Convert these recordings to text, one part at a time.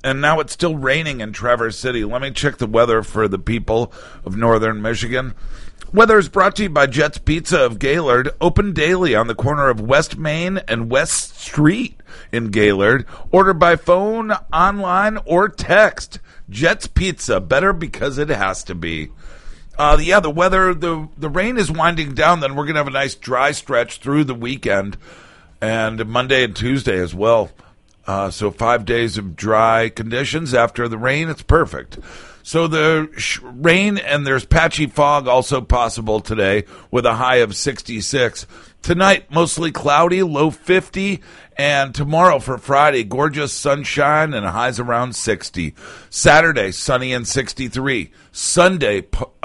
And now it's still raining in Traverse City. Let me check the weather for the people of northern Michigan. Weather is brought to you by Jets Pizza of Gaylord, open daily on the corner of West Main and West Street in Gaylord. Order by phone, online, or text. Jets Pizza, better because it has to be. The weather, the rain is winding down. Then we're going to have a nice dry stretch through the weekend and Monday and Tuesday as well. So 5 days of dry conditions after the rain. It's perfect. So the rain and there's patchy fog also possible today with a high of 66. Tonight, mostly cloudy, low 50. And tomorrow for Friday, gorgeous sunshine and highs around 60. Saturday, sunny and 63. Sunday,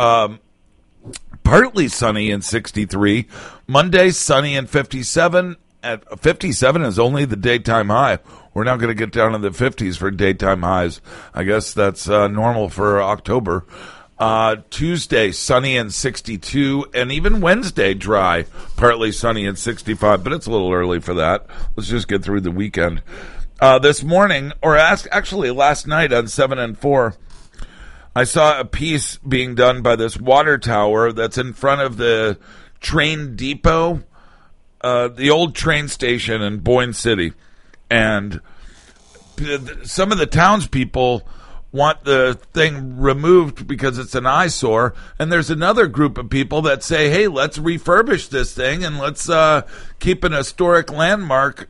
partly sunny and 63. Monday, sunny and 57. At 57 is only the daytime high. We're not going to get down in the 50s for daytime highs. I guess that's normal for October. Tuesday, sunny and 62. And even Wednesday, dry, partly sunny and 65. But it's a little early for that. Let's just get through the weekend. This morning, or actually last night on 7 and 4, I saw a piece being done by this water tower that's in front of the train depot, the old train station in Boyne City. And some of the townspeople want the thing removed because it's an eyesore. And there's another group of people that say, hey, let's refurbish this thing and let's keep an historic landmark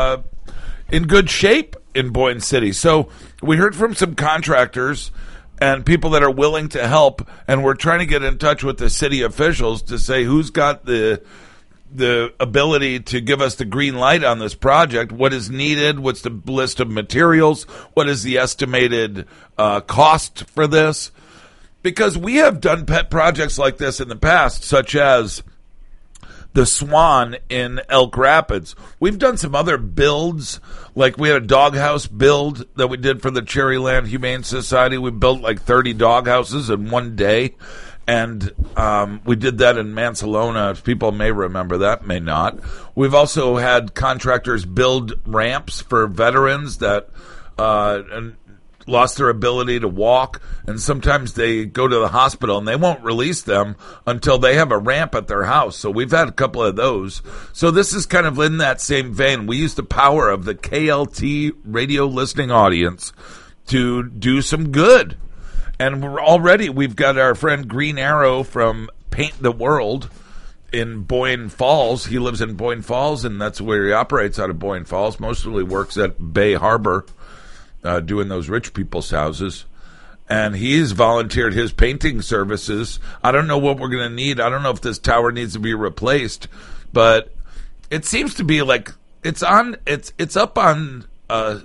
in good shape in Boyne City. So we heard from some contractors and people that are willing to help. And we're trying to get in touch with the city officials to say who's got the ability to give us the green light on this project, what is needed, what's the list of materials, what is the estimated cost for this. Because we have done pet projects like this in the past, such as the Swan in Elk Rapids. We've done some other builds, like we had a doghouse build that we did for the Cherryland Humane Society. We built like 30 doghouses in one day. And we did that in Mansalona. People may remember that, may not. We've also had contractors build ramps for veterans that lost their ability to walk. And sometimes they go to the hospital and they won't release them until they have a ramp at their house. So we've had a couple of those. So this is kind of in that same vein. We use the power of the KLT radio listening audience to do some good. And we've got our friend Green Arrow from Paint the World in Boyne Falls. He lives in Boyne Falls, and that's where he operates out of Boyne Falls. Mostly works at Bay Harbor, doing those rich people's houses. And he's volunteered his painting services. I don't know what we're going to need. I don't know if this tower needs to be replaced, but it seems to be like it's up on a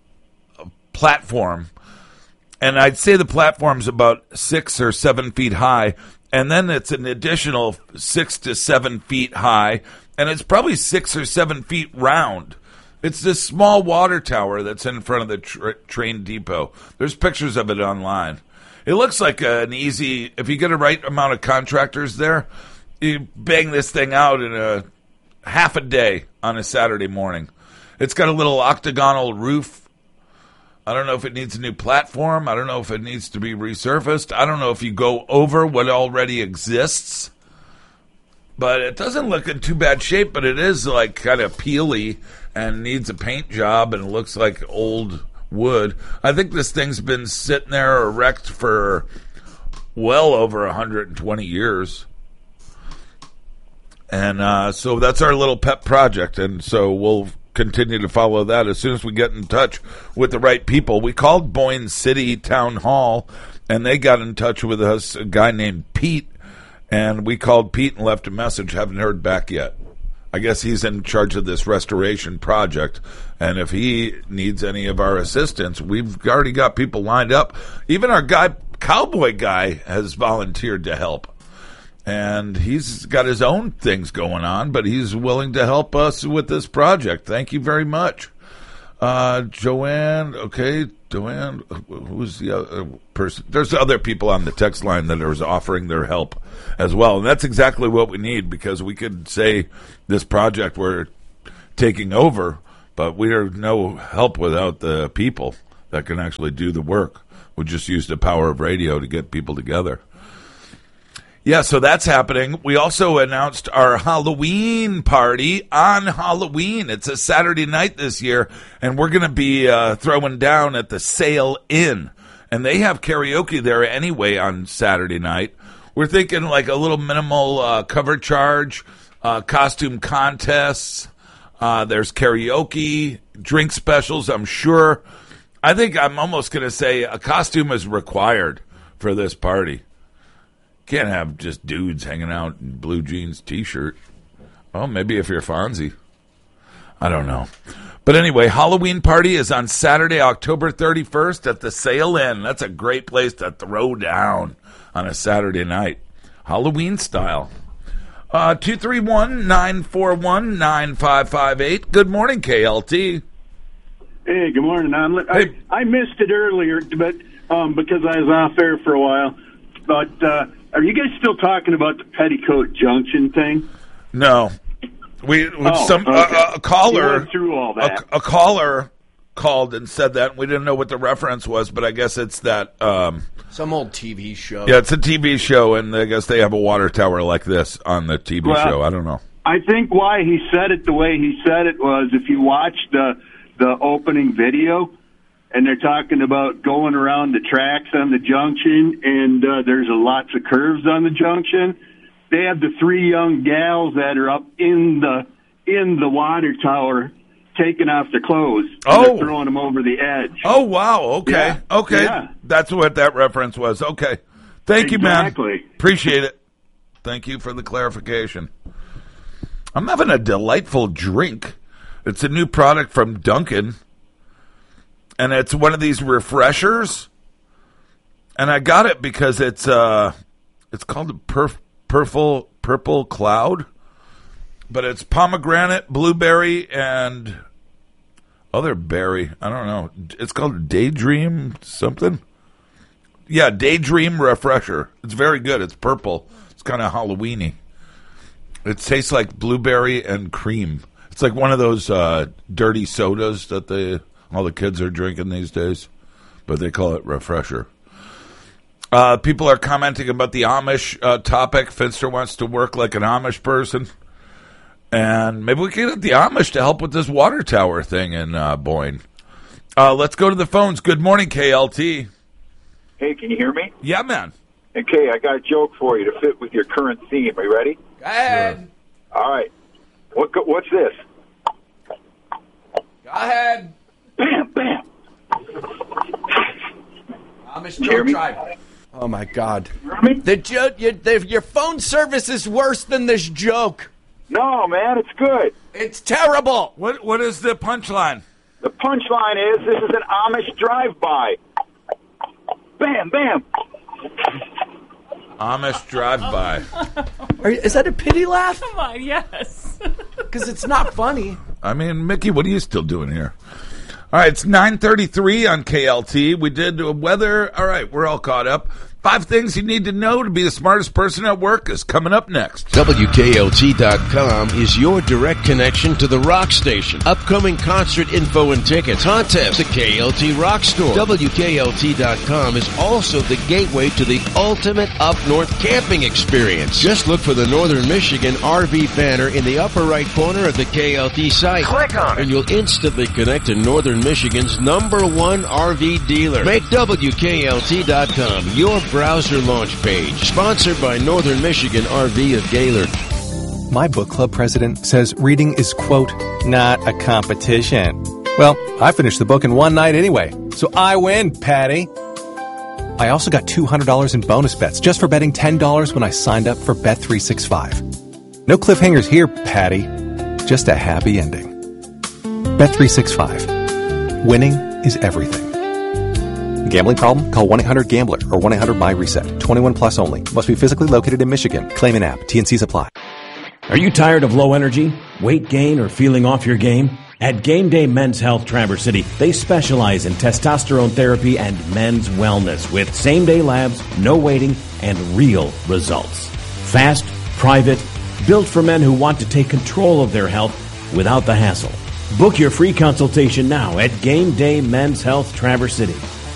platform. And I'd say the platform's about 6 or 7 feet high, and then it's an additional 6 to 7 feet high, and it's probably 6 or 7 feet round. It's this small water tower that's in front of the train depot. There's pictures of it online. It looks like an easy, if you get the right amount of contractors there, you bang this thing out in a half a day on a Saturday morning. It's got a little octagonal roof. I don't know if it needs a new platform. I don't know if it needs to be resurfaced. I don't know if you go over what already exists. But it doesn't look in too bad shape, but it is like kind of peely and needs a paint job and looks like old wood. I think this thing's been sitting there erect for well over 120 years. And so that's our little pet project, and so we'll continue to follow that as soon as we get in touch with the right people. We called Boyne City Town Hall, and they got in touch with us, a guy named Pete, and we called Pete and left a message. Haven't heard back yet. I guess he's in charge of this restoration project, and if he needs any of our assistance, we've already got people lined up. Even our cowboy guy has volunteered to help. And he's got his own things going on, but he's willing to help us with this project. Thank you very much. Joanne, who's the other person? There's other people on the text line that are offering their help as well. And that's exactly what we need, because we could say this project we're taking over, but we are no help without the people that can actually do the work. We just use the power of radio to get people together. Yeah, so that's happening. We also announced our Halloween party on Halloween. It's a Saturday night this year, and we're going to be throwing down at the Sail Inn. And they have karaoke there anyway on Saturday night. We're thinking like a little minimal cover charge, costume contests. There's karaoke, drink specials, I'm sure. I think I'm almost going to say a costume is required for this party. Can't have just dudes hanging out in blue jeans T-shirt. Well, maybe if you're Fonzie. I don't know. But anyway, Halloween party is on Saturday, October 31st at the Sail Inn. That's a great place to throw down on a Saturday night. Halloween style. 231-941-9558. Good morning, KLT. Hey, good morning. Hey. I missed it earlier, but because I was off air for a while. But are you guys still talking about the Petticoat Junction thing? No. A caller went through all that. A caller called and said that. We didn't know what the reference was, but I guess it's that some old TV show. Yeah, it's a TV show, and I guess they have a water tower like this on the TV show. I don't know. I think why he said it the way he said it was if you watch the opening video, and they're talking about going around the tracks on the junction, and there's lots of curves on the junction. They have the three young gals that are up in the water tower taking off their clothes. Oh, throwing them over the edge. Oh, wow. Okay. Yeah. Okay. Yeah. That's what that reference was. Okay. Thank you, man. Exactly. Appreciate it. Thank you for the clarification. I'm having a delightful drink. It's a new product from Dunkin', and it's one of these refreshers. And I got it because it's called a Purple Cloud, but it's pomegranate, blueberry, and other berry. I don't know. It's called Daydream something. Yeah, Daydream Refresher. It's very good. It's purple. It's kind of Halloween-y. It tastes like blueberry and cream. It's like one of those dirty sodas that all the kids are drinking these days, but they call it Refresher. People are commenting about the Amish topic. Finster wants to work like an Amish person. And maybe we can get the Amish to help with this water tower thing in Boyne. Let's go to the phones. Good morning, KLT. Hey, can you hear me? Yeah, man. Okay, I got a joke for you to fit with your current theme. Are you ready? Go ahead. Sure. All right. What's this? Go ahead. Bam, bam. Amish Hear joke me? tribe. Oh, my God. Hear me? Your phone service is worse than this joke. No, man, it's good. It's terrible. What is the punchline? The punchline is this is an Amish drive-by. Bam, bam. Amish drive-by. Is that a pity laugh? Come on, yes. Because it's not funny. I mean, Mickey, what are you still doing here? All right, it's 9:33 on KLT. We did weather. All right, we're all caught up. 5 things you need to know to be the smartest person at work is coming up next. WKLT.com is your direct connection to the rock station. Upcoming concert info and tickets, contests, the KLT Rock Store. WKLT.com is also the gateway to the ultimate up-north camping experience. Just look for the Northern Michigan RV banner in the upper right corner of the KLT site. Click on it. And you'll instantly connect to Northern Michigan's #1 RV dealer. Make WKLT.com your browser launch page. Sponsored by Northern Michigan RV of Gaylord. My book club president says reading is, quote, not a competition. Well, I finished the book in one night anyway, so I win, Patty. I also got $200 in bonus bets just for betting $10 when I signed up for Bet365. No cliffhangers here, Patty. Just a happy ending. Bet365. Winning is everything. Gambling problem? Call 1-800-GAMBLER or 1-800-MY-RESET. 21 plus only. Must be physically located in Michigan. Claim an app. T&Cs apply. Are you tired of low energy, weight gain, or feeling off your game? At Game Day Men's Health Traverse City, they specialize in testosterone therapy and men's wellness with same-day labs, no waiting, and real results. Fast, private, built for men who want to take control of their health without the hassle. Book your free consultation now at Game Day Men's Health Traverse City.